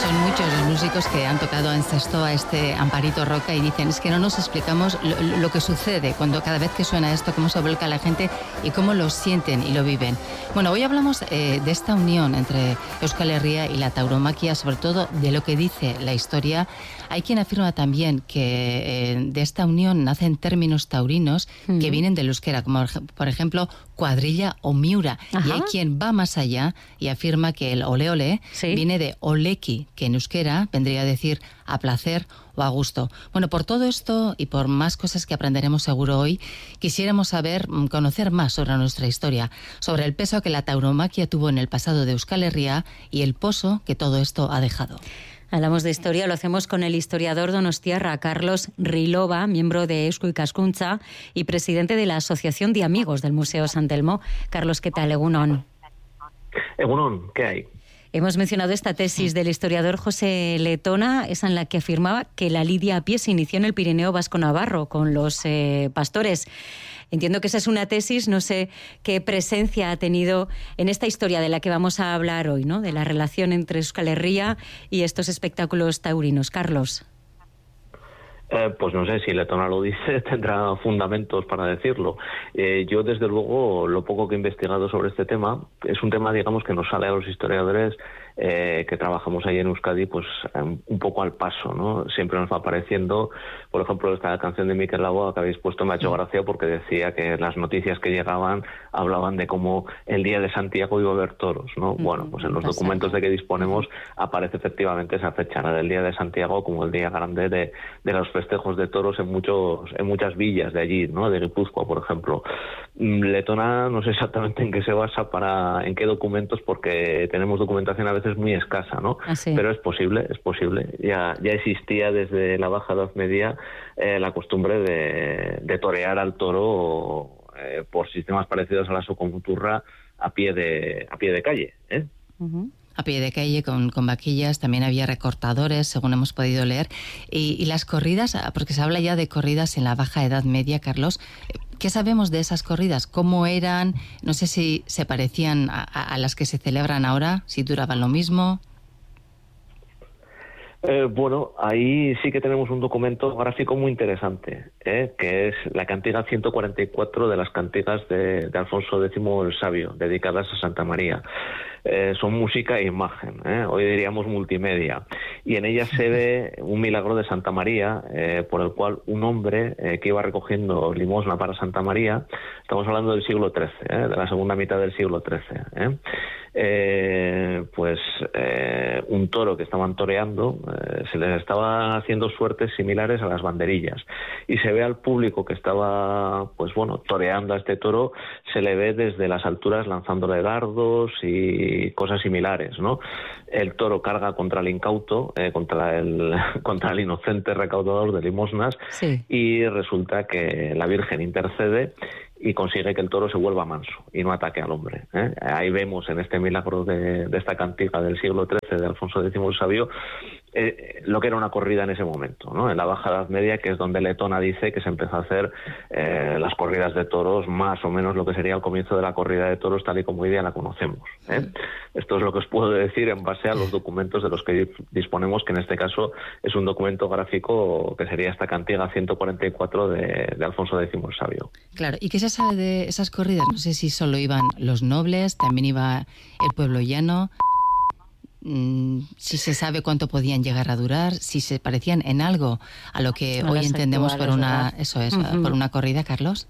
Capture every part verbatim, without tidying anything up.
Son muchos los músicos que han tocado en cesto a este Amparito Roca y dicen, es que no nos explicamos lo, lo que sucede cuando cada vez que suena esto, cómo se vuelca la gente y cómo lo sienten y lo viven. Bueno, hoy hablamos eh, de esta unión entre Euskal Herria y la tauromaquia, sobre todo de lo que dice la historia. Hay quien afirma también que eh, de esta unión nacen términos taurinos mm. que vienen del euskera, como por ejemplo cuadrilla o miura. Ajá. Y hay quien va más allá y afirma que el ole ole ¿Sí? viene de oleki, que en euskera vendría a decir a placer o a gusto. Bueno, por todo esto y por más cosas que aprenderemos seguro hoy, quisiéramos saber, conocer más sobre nuestra historia, sobre el peso que la tauromaquia tuvo en el pasado de Euskal Herria y el pozo que todo esto ha dejado. Hablamos de historia, lo hacemos con el historiador donostiarra Carlos Rilova, miembro de Eusko Ikaskuntza y presidente de la Asociación de Amigos del Museo San Telmo. Carlos, ¿qué tal? Egunon. Egunon, ¿qué hay? Hemos mencionado esta tesis del historiador José Letona, esa en la que afirmaba que la lidia a pie se inició en el Pirineo Vasco-Navarro con los eh, pastores. Entiendo que esa es una tesis, no sé qué presencia ha tenido en esta historia de la que vamos a hablar hoy, ¿no? De la relación entre Euskal Herria y estos espectáculos taurinos. Carlos. Eh, pues no sé, si Letona lo dice, tendrá fundamentos para decirlo. Eh, yo, desde luego, lo poco que he investigado sobre este tema, es un tema, digamos, que nos sale a los historiadores eh, que trabajamos ahí en Euskadi, pues um, un poco al paso, ¿no? Siempre nos va apareciendo, por ejemplo, esta canción de Mikel Laboa que habéis puesto me ha hecho gracia porque decía que las noticias que llegaban hablaban de cómo el día de Santiago iba a haber toros, ¿no? Mm-hmm. Bueno, pues en los documentos de que disponemos aparece efectivamente esa fecha, ¿no? Del día de Santiago como el día grande de, de los festejos de toros en muchos en muchas villas de allí, ¿no? De Guipúzcoa, por ejemplo. Letona no sé exactamente en qué se basa para en qué documentos, porque tenemos documentación a veces muy escasa, ¿no? Ah, sí. Pero es posible, es posible. Ya ya existía desde la Baja Edad Media eh, la costumbre de, de torear al toro eh, por sistemas parecidos a la socomuturra a pie de a pie de calle, ¿eh? Uh-huh. A pie de calle, con, con vaquillas, también había recortadores, según hemos podido leer. Y, y las corridas, porque se habla ya de corridas en la Baja Edad Media, Carlos. ¿Qué sabemos de esas corridas? ¿Cómo eran? No sé si se parecían a, a las que se celebran ahora, si duraban lo mismo. Eh, bueno, ahí sí que tenemos un documento gráfico muy interesante, ¿eh? Que es la cantiga ciento cuarenta y cuatro de las cantigas de, de Alfonso X el Sabio, dedicadas a Santa María. Eh, son música e imagen, ¿eh? Hoy diríamos multimedia, y en ellas se ve un milagro de Santa María, eh, por el cual un hombre eh, que iba recogiendo limosna para Santa María, estamos hablando del siglo trece, ¿eh? De la segunda mitad del siglo trece, ¿eh? Eh, pues eh, un toro que estaban toreando, eh, se les estaba haciendo suertes similares a las banderillas, y se ve al público que estaba, pues bueno, toreando a este toro, se le ve desde las alturas lanzándole dardos y cosas similares, ¿no? El toro carga contra el incauto, eh, contra el contra el inocente recaudador de limosnas, sí. Y resulta que la Virgen intercede y consigue que el toro se vuelva manso y no ataque al hombre, ¿eh? Ahí vemos en este milagro de, de esta cantiga del siglo trece de Alfonso X el Sabio eh, lo que era una corrida en ese momento, ¿no? En la Baja Edad Media, que es donde Letona dice que se empezó a hacer eh, las corridas de toros, más o menos lo que sería el comienzo de la corrida de toros tal y como hoy día la conocemos, ¿eh? Esto es lo que os puedo decir en base a los documentos de los que disponemos, que en este caso es un documento gráfico que sería esta cantiga ciento cuarenta y cuatro de, de Alfonso X el Sabio. Claro, ¿y qué se sabe de esas corridas? No sé si solo iban los nobles, también iba el pueblo llano, mm, si se sabe cuánto podían llegar a durar, si se parecían en algo a lo que no hoy entendemos por una, ¿verdad? eso es, Uh-huh. por una corrida, Carlos.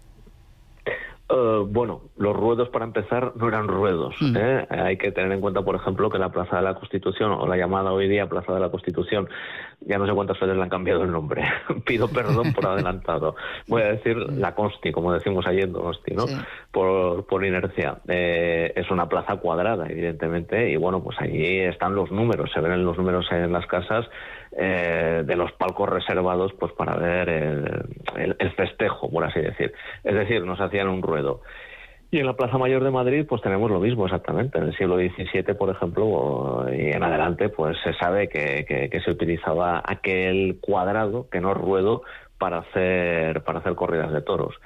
Uh, bueno, los ruedos, para empezar, no eran ruedos, mm. ¿eh? Hay que tener en cuenta, por ejemplo, que la Plaza de la Constitución, o la llamada hoy día Plaza de la Constitución, ya no sé cuántas veces le han cambiado el nombre. Pido perdón por adelantado. Voy a decir la Consti, como decimos allí en Donosti, ¿no? Sí. Por, por inercia. Eh, es una plaza cuadrada, evidentemente, y bueno, pues allí están los números, se ven los números en las casas eh, de los palcos reservados, pues para ver el, el, el festejo, por así decir. Es decir, nos hacían un ruedo. Y en la Plaza Mayor de Madrid pues tenemos lo mismo exactamente. En el siglo diecisiete, por ejemplo, y en adelante, pues se sabe que, que, que se utilizaba aquel cuadrado, que no ruedo, para hacer para hacer corridas de toros.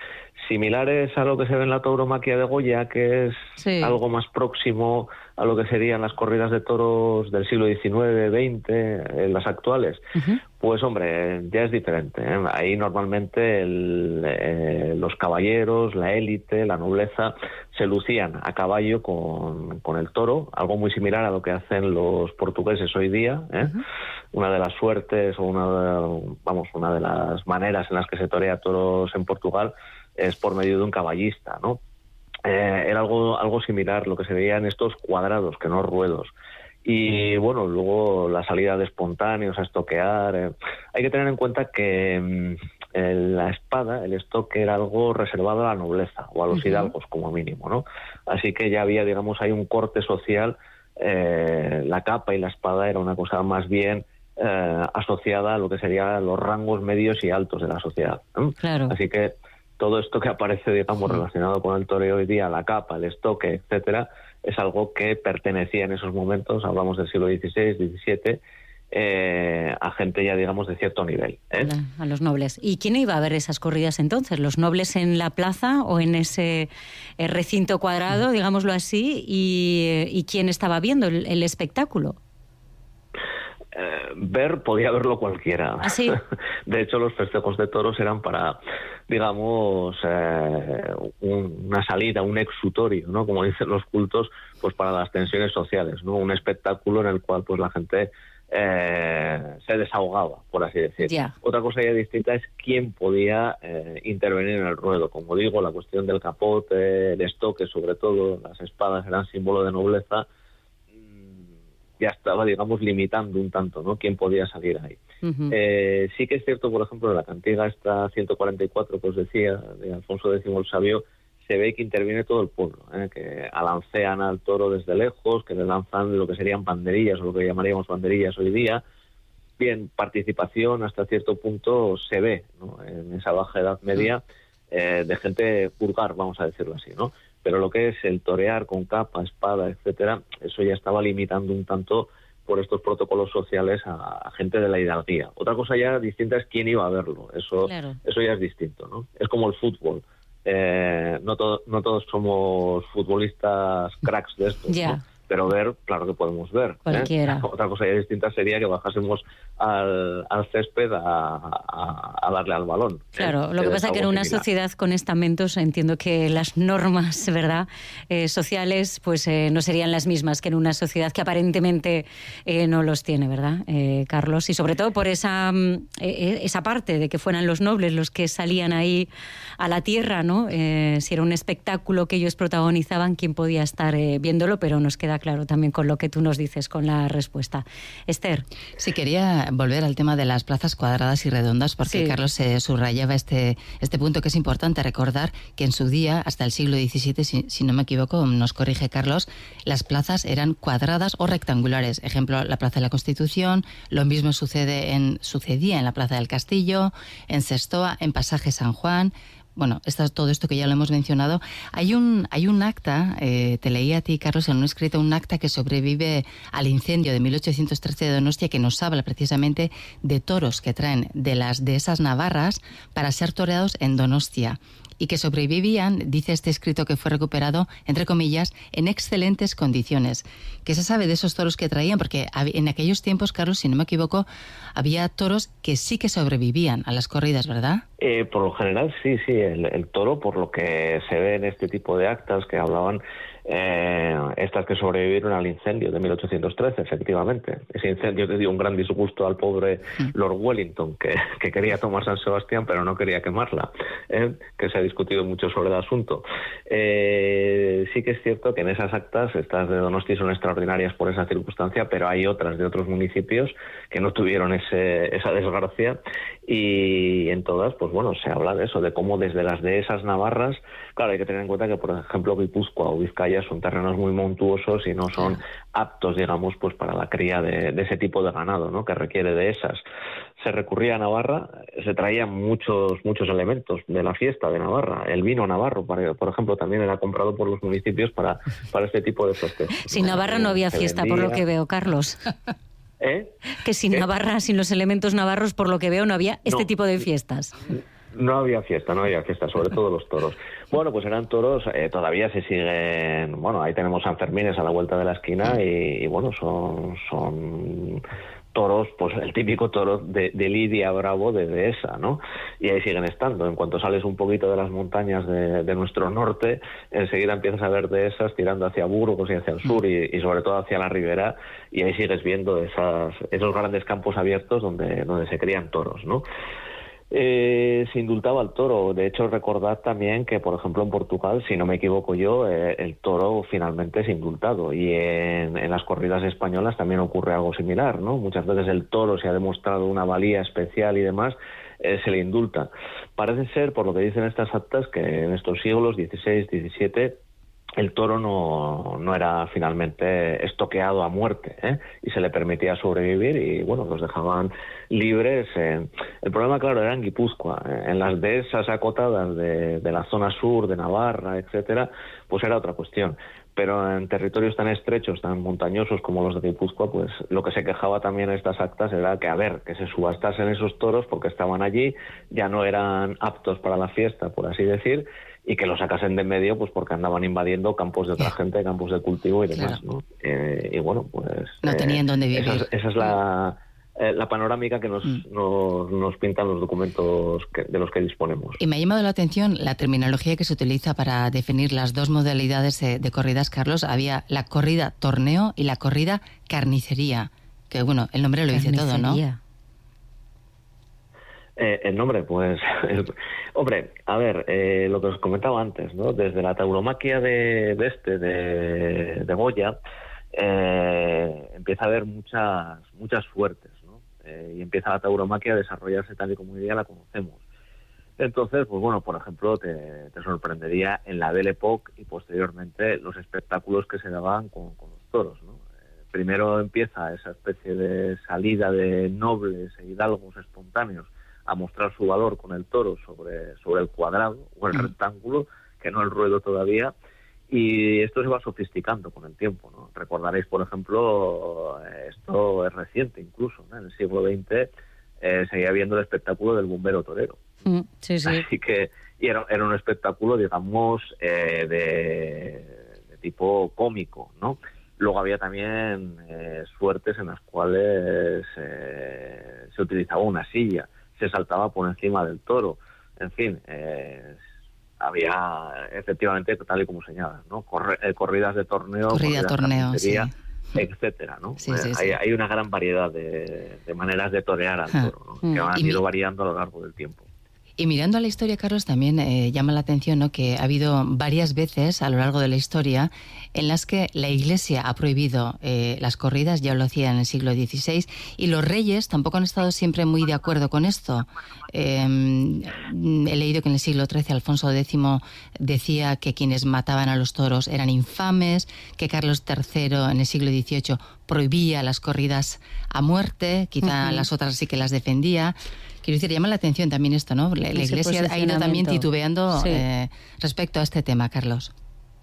similares a lo que se ve en la tauromaquia de Goya, que es sí. algo más próximo a lo que serían las corridas de toros del siglo diecinueve, veinte, en las actuales, uh-huh. pues hombre, ya es diferente, ¿eh? Ahí normalmente el, eh, los caballeros, la élite, la nobleza, se lucían a caballo con, con el toro, algo muy similar a lo que hacen los portugueses hoy día, ¿eh? Uh-huh. Una de las suertes o una de, vamos, una de las maneras en las que se torea toros en Portugal es por medio de un caballista, ¿no? Eh, era algo algo similar lo que se veía en estos cuadrados, que no ruedos. Y bueno, luego la salida de espontáneos a estoquear. Eh. Hay que tener en cuenta que eh, la espada, el estoque, era algo reservado a la nobleza o a los uh-huh. hidalgos como mínimo, ¿no? Así que ya había, digamos, hay un corte social. Eh, la capa y la espada era una cosa más bien eh, asociada a lo que serían los rangos medios y altos de la sociedad, ¿no? Claro. Así que todo esto que aparece, digamos, relacionado con el toreo hoy día, la capa, el estoque, etcétera, es algo que pertenecía en esos momentos, hablamos del siglo dieciséis, diecisiete, eh, a gente ya, digamos, de cierto nivel, ¿eh? A los nobles. ¿Y quién iba a ver esas corridas entonces? ¿Los nobles en la plaza o en ese recinto cuadrado, digámoslo así? ¿Y, y quién estaba viendo el, el espectáculo? Eh, ver, podía verlo cualquiera. ¿Ah, sí? De hecho, los festejos de toros eran para, digamos, eh, un, una salida, un exutorio, ¿no? Como dicen los cultos, pues para las tensiones sociales, ¿no? Un espectáculo en el cual pues la gente eh, se desahogaba, por así decir. Yeah. Otra cosa ya distinta es quién podía eh, intervenir en el ruedo. Como digo, la cuestión del capote, el estoque, sobre todo, las espadas eran símbolo de nobleza. Ya estaba, digamos, limitando un tanto, ¿no? Quién podía salir ahí. Uh-huh. Eh, sí que es cierto, por ejemplo, en la cantiga esta ciento cuarenta y cuatro que os decía, de Alfonso X el Sabio, se ve que interviene todo el pueblo, ¿eh? Que alancean al toro desde lejos, que le lanzan lo que serían banderillas, o lo que llamaríamos banderillas hoy día. Bien, participación hasta cierto punto se ve, ¿no? En esa baja edad media, eh, de gente vulgar, vamos a decirlo así, ¿no? Pero lo que es el torear con capa, espada, etcétera, eso ya estaba limitando un tanto por estos protocolos sociales a, a gente de la hidalguía. Otra cosa ya distinta es quién iba a verlo. Eso, claro. Eso ya es distinto, ¿no? Es como el fútbol. Eh, no, to- no todos somos futbolistas cracks de estos, yeah. ¿no? Pero ver, claro que podemos ver. Cualquiera. ¿eh? Otra cosa ya distinta sería que bajásemos al, al césped a, a, a darle al balón. Claro, ¿eh? lo que, que pasa es que en una similar. Sociedad con estamentos entiendo que las normas, ¿verdad?, eh, sociales, pues eh, no serían las mismas que en una sociedad que aparentemente eh, no los tiene, ¿verdad, eh, Carlos? Y sobre todo por esa, eh, esa parte de que fueran los nobles los que salían ahí a la tierra, ¿no? Eh, si era un espectáculo que ellos protagonizaban, quién podía estar eh, viéndolo, pero nos queda claro también con lo que tú nos dices, con la respuesta. Esther. Sí, quería volver al tema de las plazas cuadradas y redondas, porque sí. Carlos eh, subrayaba este, este punto que es importante recordar, que en su día, hasta el siglo diecisiete, si, si no me equivoco, nos corrige Carlos, las plazas eran cuadradas o rectangulares. Ejemplo, la Plaza de la Constitución, lo mismo sucede en, sucedía en la Plaza del Castillo, en Sestoa, en Pasaje San Juan. Bueno, esto, todo esto que ya lo hemos mencionado. Hay un, hay un acta, eh, te leí a ti, Carlos, en un escrito, un acta que sobrevive al incendio de mil ochocientos trece de Donostia, que nos habla precisamente de toros que traen de las dehesas navarras para ser toreados en Donostia, y que sobrevivían, dice este escrito que fue recuperado, entre comillas, en excelentes condiciones. ¿Qué se sabe de esos toros que traían? Porque en aquellos tiempos, Carlos, si no me equivoco, había toros que sí que sobrevivían a las corridas, ¿verdad? Eh, por lo general, sí, sí. El, el toro, por lo que se ve en este tipo de actas que hablaban, eh, estas que sobrevivieron al incendio de mil ochocientos trece, efectivamente. Ese incendio que dio un gran disgusto al pobre Lord Wellington, que, que quería tomar San Sebastián, pero no quería quemarla, ¿eh? Que se ha discutido mucho sobre el asunto. Eh, sí que es cierto que en esas actas, estas de Donosti son extraordinarias por esa circunstancia, pero hay otras de otros municipios que no tuvieron ese, esa desgracia, y en todas, pues bueno, se habla de eso, de cómo desde las dehesas navarras, claro, hay que tener en cuenta que, por ejemplo, Guipúzcoa o Vizcaya son terrenos muy montuosos y no son aptos, digamos, pues para la cría de, de ese tipo de ganado, ¿no?, que requiere dehesas. Se recurría a Navarra, se traían muchos muchos elementos de la fiesta de Navarra. El vino navarro, por ejemplo, también era comprado por los municipios para, para este tipo de festejos. Sin Navarra no había fiesta, por lo que veo, Carlos. ¿Eh? Que sin ¿Eh? Navarra, sin los elementos navarros, por lo que veo, no había este no. tipo de fiestas. No había fiesta, no había fiesta, sobre todo los toros. Bueno, pues eran toros, eh, todavía se siguen, bueno, ahí tenemos San Fermines a la vuelta de la esquina y, y bueno, son, son toros, pues el típico toro de, de Lidia Bravo de Dehesa, ¿no? Y ahí siguen estando. En cuanto sales un poquito de las montañas de, de nuestro norte, enseguida empiezas a ver dehesas tirando hacia Burgos y hacia el sur y, y sobre todo hacia la ribera, y ahí sigues viendo esas, esos grandes campos abiertos donde, donde se crían toros, ¿no? Eh, se indultaba al toro. De hecho, recordad también que, por ejemplo, en Portugal, si no me equivoco yo, eh, el toro finalmente es indultado, y en, en las corridas españolas también ocurre algo similar, ¿no? Muchas veces el toro, se ha demostrado una valía especial y demás, eh, se le indulta. Parece ser, por lo que dicen estas actas, que en estos siglos dieciséis, diecisiete el toro no, no era finalmente estoqueado a muerte, ¿eh? Y se le permitía sobrevivir y, bueno, los dejaban libres. En... El problema, claro, era en Guipúzcoa. En las dehesas acotadas de, de la zona sur, de Navarra, etcétera, pues era otra cuestión. Pero en territorios tan estrechos, tan montañosos como los de Guipúzcoa, pues lo que se quejaba también en estas actas era que, a ver, que se subastasen esos toros porque estaban allí, ya no eran aptos para la fiesta, por así decir, y que lo sacasen de medio pues porque andaban invadiendo campos de otra gente, campos de cultivo y demás, claro, ¿no? Eh, y bueno, pues... No tenían eh, dónde vivir. Esa es, esa es la, eh, la panorámica que nos, mm. nos, nos pintan los documentos que, de los que disponemos. Y me ha llamado la atención la terminología que se utiliza para definir las dos modalidades de, de corridas, Carlos. Había la corrida torneo y la corrida carnicería, que bueno, el nombre lo dice todo, ¿no? Eh, el nombre, pues, el, hombre, a ver, eh, lo que os comentaba antes, ¿no? Desde la tauromaquia de, de este, de, de Goya, eh, empieza a haber muchas, muchas suertes, ¿no? Eh, y empieza la tauromaquia a desarrollarse tal y como hoy día la conocemos. Entonces, pues bueno, por ejemplo, te, te sorprendería en la Belle Époque y posteriormente los espectáculos que se daban con, con los toros, ¿no? Eh, primero empieza esa especie de salida de nobles e hidalgos espontáneos a mostrar su valor con el toro sobre, sobre el cuadrado o el rectángulo, que no el ruedo todavía, y esto se va sofisticando con el tiempo, ¿no? Recordaréis, por ejemplo, esto es reciente incluso, ¿no? En el siglo veinte eh, seguía viendo el espectáculo del bombero torero. Mm, sí, sí. Así que y era, era un espectáculo, digamos, eh, de, de tipo cómico, ¿no? Luego había también eh, suertes en las cuales eh, se utilizaba una silla, se saltaba por encima del toro, en fin, eh, había efectivamente, tal y como señalas, ¿no? Corre, eh, corridas de torneo, corrida torneo, sí, etcétera, ¿no? Sí, sí, eh, sí. Hay, hay una gran variedad de, de maneras de torear al toro, ¿no? Que han ido variando a lo largo del tiempo. Y mirando a la historia, Carlos, también eh, llama la atención, ¿no?, que ha habido varias veces a lo largo de la historia en las que la Iglesia ha prohibido eh, las corridas, ya lo hacía en el siglo dieciséis, y los reyes tampoco han estado siempre muy de acuerdo con esto. Eh, he leído que en el siglo trece Alfonso X decía que quienes mataban a los toros eran infames, que Carlos tercero en el siglo dieciocho prohibía las corridas a muerte, quizá uh-huh. las otras sí que las defendía. Quiero decir, llama la atención también esto, ¿no? La, la Iglesia ha ido también titubeando sí. eh, respecto a este tema, Carlos.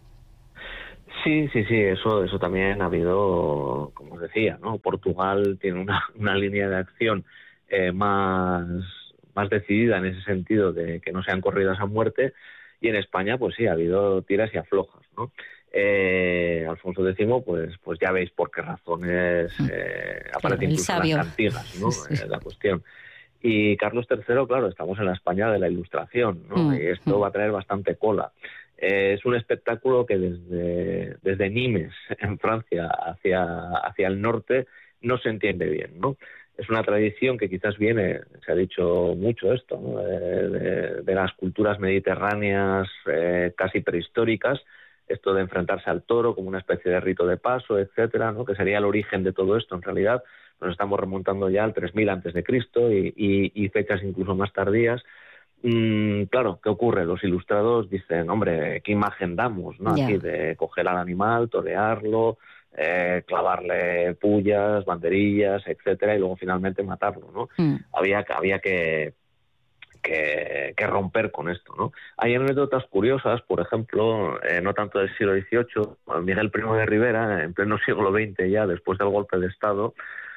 Sí, sí, sí, eso, eso también ha habido, como os decía, ¿no? Portugal tiene una, una línea de acción eh, más, más decidida en ese sentido de que no sean corridas a muerte, y en España, pues sí, ha habido tiras y aflojas, ¿no? Eh, Alfonso X, pues, pues ya veis por qué razones eh, aparece incluso en las cantigas, ¿no? Sí. Eh, la cuestión. Y Carlos tercero, claro, estamos en la España de la Ilustración, ¿no? Mm, y esto mm. va a traer bastante cola. Eh, es un espectáculo que desde, desde Nimes, en Francia, hacia, hacia el norte, no se entiende bien, ¿no? Es una tradición que quizás viene, se ha dicho mucho esto, ¿no? de, de, de las culturas mediterráneas eh, casi prehistóricas, esto de enfrentarse al toro como una especie de rito de paso, etcétera, ¿no? Que sería el origen de todo esto en realidad. Nos estamos remontando ya al tres mil antes de Cristo y, y, y fechas incluso más tardías. Mm, claro, ¿qué ocurre? Los ilustrados dicen, hombre, ¿qué imagen damos, no? Yeah. Aquí de coger al animal, torearlo, eh, clavarle pullas, banderillas, etcétera, y luego finalmente matarlo, ¿no? Mm. Había, había que, que, que romper con esto, ¿no? Hay anécdotas curiosas, por ejemplo, eh, no tanto del siglo dieciocho, Miguel Primo de Rivera, en pleno siglo veinte ya, después del golpe de Estado,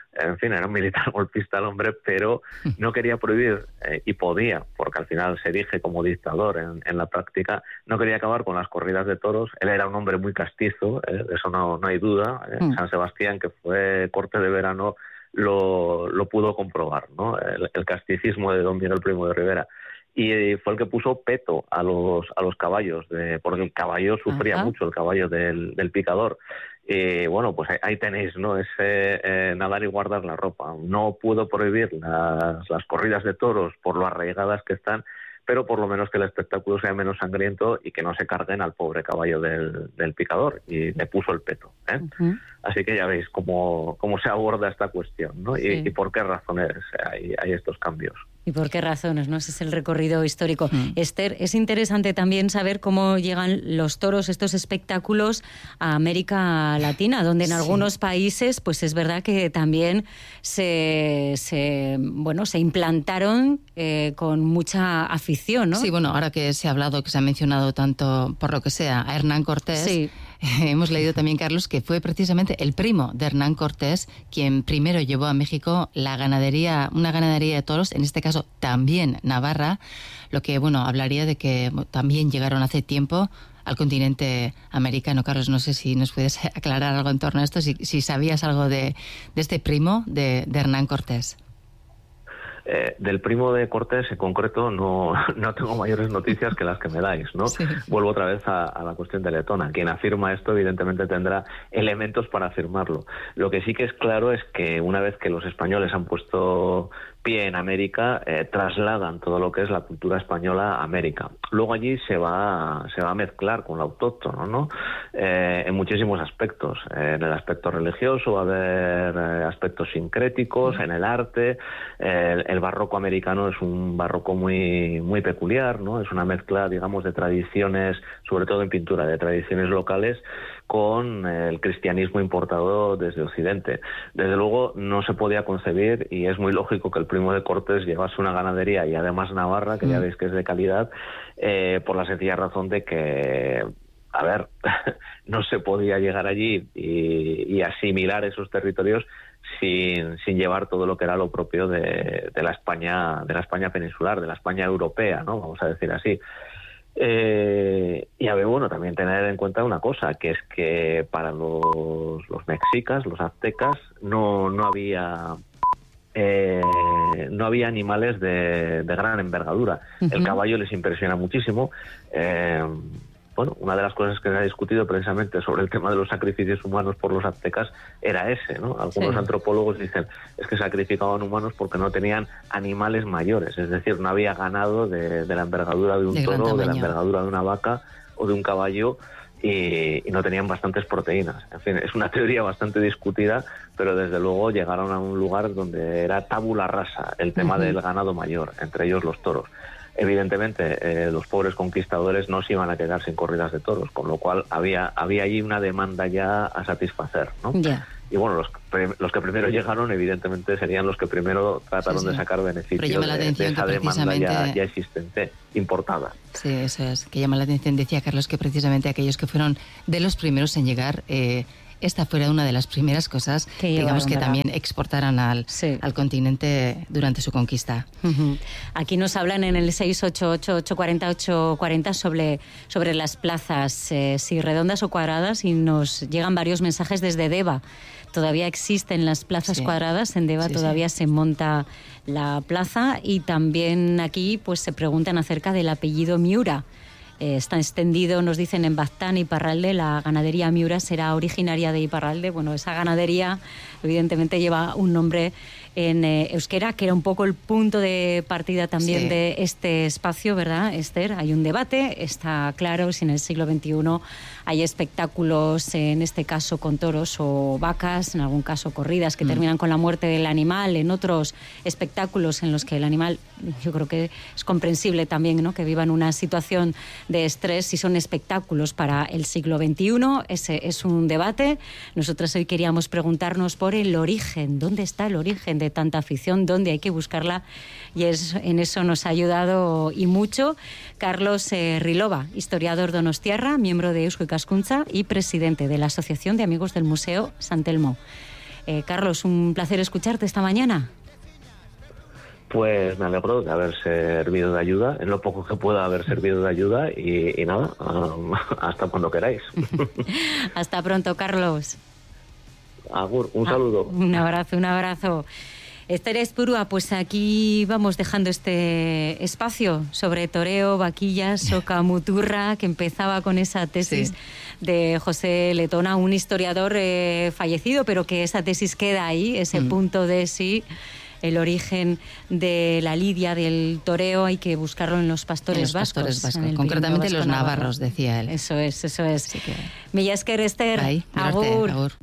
en fin, era un militar golpista el hombre, pero no quería prohibir, eh, y podía, porque al final se erige como dictador en, en la práctica, no quería acabar con las corridas de toros. Él era un hombre muy castizo, eh, de eso no, no hay duda. Eh. Mm. San Sebastián, que fue corte de verano, lo, lo pudo comprobar, ¿no? El, el casticismo de don Miguel Primo de Rivera. Y fue el que puso peto a los a los caballos, de, porque el caballo sufría Ajá. mucho, el caballo del, del picador. Y bueno, pues ahí, ahí tenéis, ¿no? Ese eh, nadar y guardar la ropa. No puedo prohibir las, las corridas de toros por lo arraigadas que están, pero por lo menos que el espectáculo sea menos sangriento y que no se carguen al pobre caballo del, del picador. Y le puso el peto, ¿eh? Uh-huh. Así que ya veis cómo, cómo se aborda esta cuestión, ¿no? Sí. Y, y por qué razones hay, hay estos cambios. ¿Y por qué razones? ¿No? Ese es el recorrido histórico. Mm. Esther, es interesante también saber cómo llegan los toros, estos espectáculos, a América Latina, donde en sí. algunos países, pues es verdad que también se, se bueno, se implantaron eh, con mucha afición, ¿no? Sí, bueno, ahora que se ha hablado, que se ha mencionado tanto, por lo que sea, a Hernán Cortés, sí. eh, hemos leído también, Carlos, que fue precisamente el primo de Hernán Cortés quien primero llevó a México la ganadería, una ganadería de toros, en este caso también Navarra, lo que, bueno, hablaría de que también llegaron hace tiempo al continente americano. Carlos, no sé si nos puedes aclarar algo en torno a esto, si, si sabías algo de, de este primo de, de Hernán Cortés. Eh, del primo de Cortés en concreto no, no tengo mayores noticias que las que me dais, ¿no? Sí. Vuelvo otra vez a, a la cuestión de Letona. Quien afirma esto evidentemente tendrá elementos para afirmarlo. Lo que sí que es claro es que una vez que los españoles han puesto pie en América, eh, trasladan todo lo que es la cultura española a América. Luego allí se va se va a mezclar con lo autóctono, ¿no? Eh, en muchísimos aspectos. Eh, en el aspecto religioso va a haber eh, aspectos sincréticos, en el arte. Eh, el, el barroco americano es un barroco muy muy peculiar, ¿no? Es una mezcla, digamos, de tradiciones, sobre todo en pintura, de tradiciones locales con el cristianismo importado desde Occidente. Desde luego no se podía concebir, y es muy lógico que el primo de Cortés llevase una ganadería, y además Navarra, que mm. ya veis que es de calidad, eh, por la sencilla razón de que, a ver, no se podía llegar allí y, y asimilar esos territorios sin, sin llevar todo lo que era lo propio de, de la España, de la España peninsular, de la España europea, ¿no? Vamos a decir así. Eh, y a ver, bueno, también tener en cuenta una cosa, que es que para los, los mexicas, los aztecas, no, no había eh, no había animales de, de gran envergadura. Uh-huh. El caballo les impresiona muchísimo. Eh, bueno, una de las cosas que se ha discutido precisamente sobre el tema de los sacrificios humanos por los aztecas era ese, ¿no? Algunos sí. antropólogos dicen es que sacrificaban humanos porque no tenían animales mayores, es decir, no había ganado de, de la envergadura de un de toro, de la envergadura de una vaca o de un caballo, y, y no tenían bastantes proteínas. En fin, es una teoría bastante discutida, pero desde luego llegaron a un lugar donde era tabula rasa el tema uh-huh. del ganado mayor, entre ellos los toros. Evidentemente, eh, los pobres conquistadores no se iban a quedar sin corridas de toros, con lo cual había había allí una demanda ya a satisfacer, ¿no? Yeah. Y bueno, los, los que primero llegaron, evidentemente, serían los que primero trataron sí, sí. de sacar beneficio de, de esa demanda ya, ya existente, importada. Sí, eso es, que llama la atención. Decía Carlos que precisamente aquellos que fueron de los primeros en llegar... Eh, esta fuera una de las primeras cosas que, digamos, que también exportaran al, sí. al continente durante su conquista. Uh-huh. Aquí nos hablan en el seis ocho ocho, ocho cuatro cero, ocho cuatro cero sobre, sobre las plazas, eh, si redondas o cuadradas, y nos llegan varios mensajes desde Deva. Todavía existen las plazas sí. cuadradas, en Deva sí, todavía sí. se monta la plaza, y también aquí pues se preguntan acerca del apellido Miura. Eh, está extendido, nos dicen, en Baztán y Iparralde. La ganadería Miura será originaria de Iparralde. Bueno, esa ganadería evidentemente lleva un nombre en eh, euskera, que era un poco el punto de partida también sí. de este espacio, ¿verdad, Esther? Hay un debate, está claro si en el siglo veintiuno hay espectáculos, en este caso con toros o vacas, en algún caso corridas que mm. terminan con la muerte del animal, en otros espectáculos en los que el animal, yo creo que es comprensible también, ¿no?, que vivan una situación de estrés, si son espectáculos para el siglo veintiuno. Ese es un debate. Nosotros hoy queríamos preguntarnos por el origen, ¿dónde está el origen de tanta afición? ¿Dónde hay que buscarla? Y es, en eso nos ha ayudado y mucho Carlos eh, Rilova, historiador donostiarra, miembro de Eusko Ikaskuntza y presidente de la Asociación de Amigos del Museo San Telmo. Eh, Carlos, un placer escucharte esta mañana. Pues me alegro de haber servido de ayuda, en lo poco que pueda haber servido de ayuda, y, y nada, um, hasta cuando queráis. Hasta pronto, Carlos. Agur, un ah, saludo. Un abrazo, un abrazo. Esther Espurua, pues aquí vamos dejando este espacio sobre toreo, vaquillas, soca, muturra, que empezaba con esa tesis sí. de José Letona, un historiador eh, fallecido, pero que esa tesis queda ahí, ese mm. punto de sí. El origen de la lidia, del toreo, hay que buscarlo en los pastores en los vascos. Pastores vascos. Concretamente vasco los navarros, decía él. Eso es, eso es. Que... Mila esker, Esther. Bai, agur. agur.